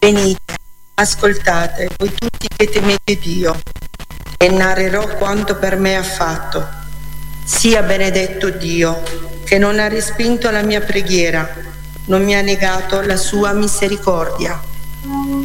Venite, ascoltate, voi tutti che temete Dio, e narrerò quanto per me ha fatto. Sia benedetto Dio, che non ha respinto la mia preghiera, non mi ha negato la sua misericordia.